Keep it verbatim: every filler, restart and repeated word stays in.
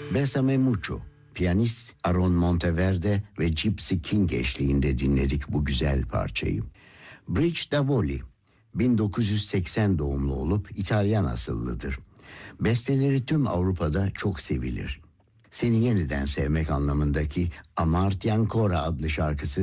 Bésame Mucho, piyanist Aaron Monteverde ve Gypsy King eşliğinde dinledik bu güzel parçayı. Bridge Davoli, bin dokuz yüz seksen doğumlu olup İtalyan asıllıdır. Besteleri tüm Avrupa'da çok sevilir. Seni yeniden sevmek anlamındaki Amarti Ancora adlı şarkısı